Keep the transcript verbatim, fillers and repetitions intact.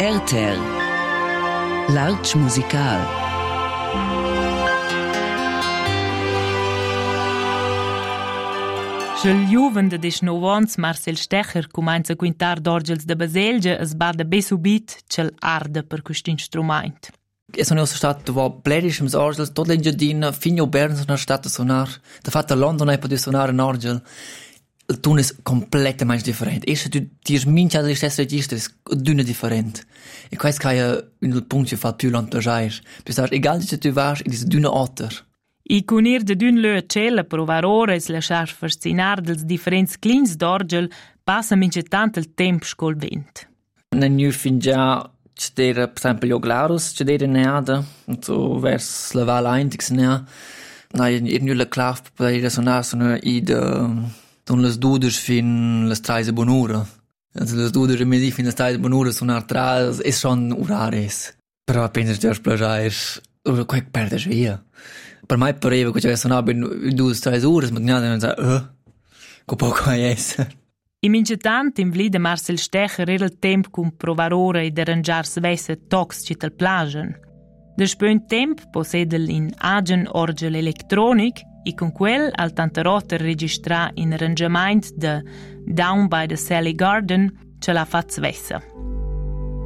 R T R L'Arch Musical. Schel giuven de diciannove ans Marcel Stecher comincia a quintar d'orgels de Baselgia es bada be subit ch'el arda per questo strument. E sono stato dove plerisch mit orgels tot le giardina finio Bern sono stato a suonar. Da fatta a London hai potuto suonare un orgel. Il ton è completamente differente. E se tu ti sminci alle stesse registri è d'una differente. E questo è il punto che fa più l'antagiare. Perché egal se tu vai, è d'una otter. I cunir de d'un lö cella provar ores lasciar fascinar dels differents clins d'orgel passa mince tant il temp scol vent. Nel new fin già c'era per esempio io Glarus c'era neada, so vers la Val Eintix nea. Na in new la clav per resonar sono i de don les dudes fin les traise bonura. Also les dudes e mesi fin les traise bonura sono atrás es schon urares. Però penso che esplorare o quel perdes via. Per me pareva che ci sono in due o tre ore, ma non so, eh, che poco è essere. I mince tant in vlida Marcel Stecher era il tempo con provar ora ed arrangiar svesse tox citt al plagen. Despö un tempo possedel in agen orgel electronic e con quel al tanta rota registra in arrangiament de Down by the Sally Garden ce l'ha fatto svesse.